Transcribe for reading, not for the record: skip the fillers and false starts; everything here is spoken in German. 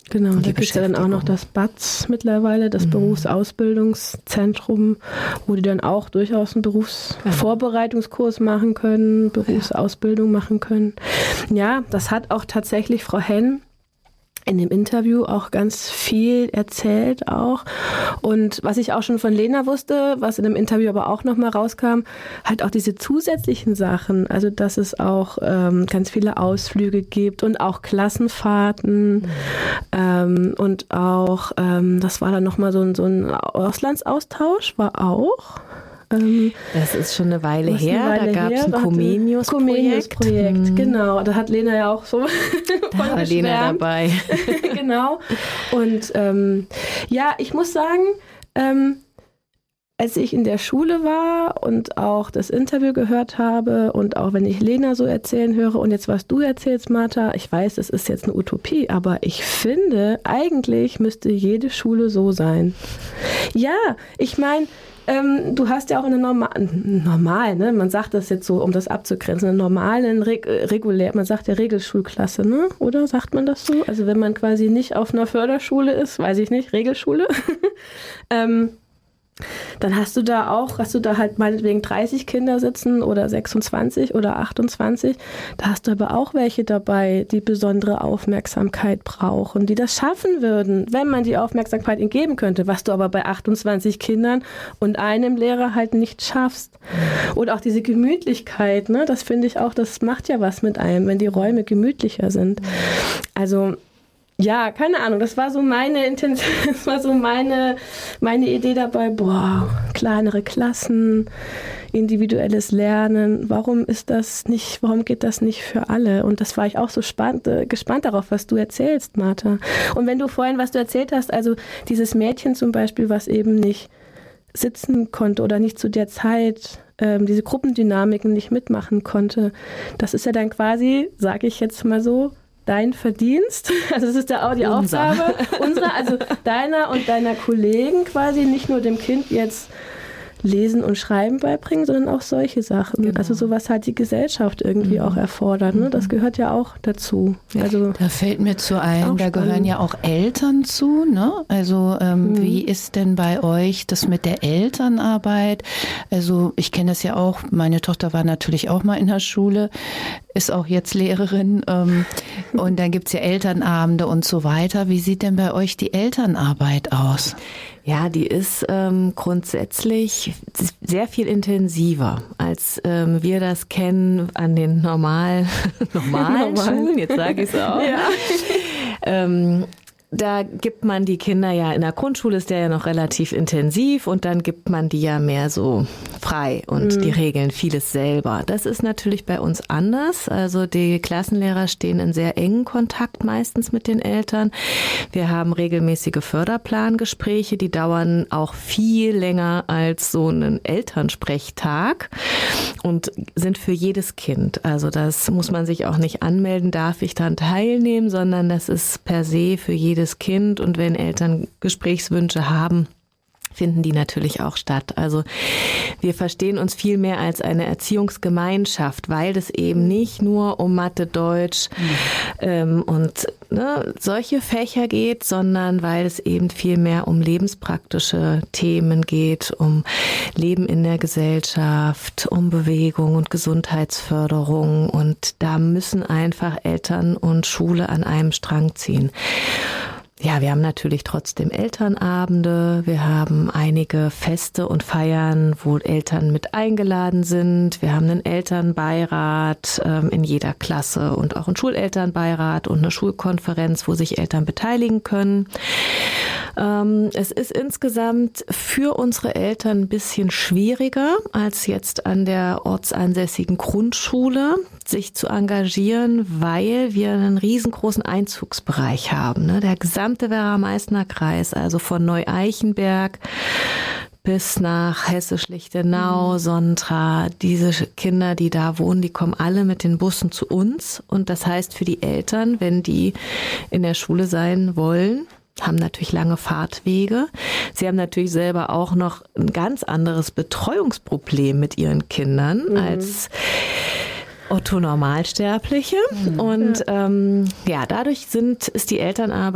Genau, da gibt es ja dann auch noch das BAZ mittlerweile, das Berufsausbildungszentrum, wo die dann auch durchaus einen Berufsvorbereitungskurs machen können, Berufsausbildung machen können. Ja, das hat auch tatsächlich Frau Henn in dem Interview auch ganz viel erzählt auch. Und was ich auch schon von Lena wusste, was in dem Interview aber auch nochmal rauskam, halt auch diese zusätzlichen Sachen. Also, dass es auch ganz viele Ausflüge gibt und auch Klassenfahrten. Und auch, das war dann nochmal so ein Auslandsaustausch, war auch. Das ist schon eine Weile her, da gab es ein Comenius-Projekt. Genau, da hat Lena ja auch so da war Lena dabei. Genau. Und ja, ich muss sagen, als ich in der Schule war und auch das Interview gehört habe und auch wenn ich Lena so erzählen höre und jetzt was du erzählst, Martha, ich weiß, es ist jetzt eine Utopie, aber ich finde, eigentlich müsste jede Schule so sein. Ja, ich meine, du hast ja auch eine normal, ne? Man sagt das jetzt so, um das abzugrenzen, eine normale, regulär, man sagt ja Regelschulklasse, ne? Oder sagt man das so? Also wenn man quasi nicht auf einer Förderschule ist, weiß ich nicht, Regelschule, dann hast du da halt meinetwegen 30 Kinder sitzen oder 26 oder 28. Da hast du aber auch welche dabei, die besondere Aufmerksamkeit brauchen, die das schaffen würden, wenn man die Aufmerksamkeit ihnen geben könnte, was du aber bei 28 Kindern und einem Lehrer halt nicht schaffst. Und auch diese Gemütlichkeit, ne, das finde ich auch, das macht ja was mit einem, wenn die Räume gemütlicher sind. Also ja, keine Ahnung, das war so meine Intention, das war so meine Idee dabei, kleinere Klassen, individuelles Lernen, warum geht das nicht für alle? Und das war ich auch so gespannt darauf, was du erzählst, Martha. Und wenn du vorhin, was du erzählt hast, also dieses Mädchen zum Beispiel, was eben nicht sitzen konnte oder nicht zu der Zeit diese Gruppendynamiken nicht mitmachen konnte, das ist ja dann quasi, sage ich jetzt mal so, dein Verdienst, also das ist ja auch die Aufgabe unserer, also deiner und deiner Kollegen quasi, nicht nur dem Kind jetzt Lesen und Schreiben beibringen, sondern auch solche Sachen. Genau. Also sowas hat die Gesellschaft irgendwie auch erfordert. Ne? Das gehört ja auch dazu. Also da fällt mir zu ein, da gehören ja auch Eltern zu. Ne? Also wie ist denn bei euch das mit der Elternarbeit? Also ich kenne das ja auch, meine Tochter war natürlich auch mal in der Schule, ist auch jetzt Lehrerin und dann gibt es ja Elternabende und so weiter. Wie sieht denn bei euch die Elternarbeit aus? Ja, die ist grundsätzlich sehr viel intensiver, als wir das kennen an den normalen Schulen. Jetzt sage ich es auch. Ja. Da gibt man die Kinder ja, in der Grundschule ist der ja noch relativ intensiv und dann gibt man die ja mehr so frei und die regeln vieles selber. Das ist natürlich bei uns anders. Also die Klassenlehrer stehen in sehr engen Kontakt meistens mit den Eltern. Wir haben regelmäßige Förderplangespräche, die dauern auch viel länger als so ein Elternsprechtag und sind für jedes Kind. Also das muss man sich auch nicht anmelden, darf ich daran teilnehmen, sondern das ist per se für jedes Kind und wenn Eltern Gesprächswünsche haben, finden die natürlich auch statt. Also wir verstehen uns viel mehr als eine Erziehungsgemeinschaft, weil es eben nicht nur um Mathe, Deutsch und solche Fächer geht, sondern weil es eben viel mehr um lebenspraktische Themen geht, um Leben in der Gesellschaft, um Bewegung und Gesundheitsförderung und da müssen einfach Eltern und Schule an einem Strang ziehen. Ja, wir haben natürlich trotzdem Elternabende, wir haben einige Feste und Feiern, wo Eltern mit eingeladen sind. Wir haben einen Elternbeirat in jeder Klasse und auch einen Schulelternbeirat und eine Schulkonferenz, wo sich Eltern beteiligen können. Es ist insgesamt für unsere Eltern ein bisschen schwieriger als jetzt an der ortsansässigen Grundschule, sich zu engagieren, weil wir einen riesengroßen Einzugsbereich haben. Ne? Der gesamte Werra-Meißner Kreis, also von Neu-Eichenberg bis nach Hessisch-Lichtenau, Sontra, diese Kinder, die da wohnen, die kommen alle mit den Bussen zu uns. Und das heißt für die Eltern, wenn die in der Schule sein wollen, haben natürlich lange Fahrtwege. Sie haben natürlich selber auch noch ein ganz anderes Betreuungsproblem mit ihren Kindern als Otto Normalsterbliche. Und dadurch ist die Elternarbeit